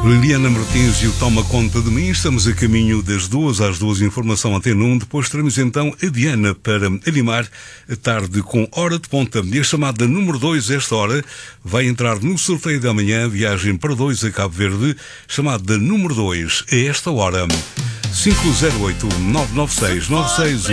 Liliana Martins e o Toma Conta de Mim. Estamos a caminho das 2 às 2, informação Antena 1. Depois teremos então a Diana para animar a tarde com Hora de Ponta. E a chamada número 2, esta hora, vai entrar no sorteio da manhã, viagem para 2 a Cabo Verde. Chamada número 2, a esta hora. 508-996-96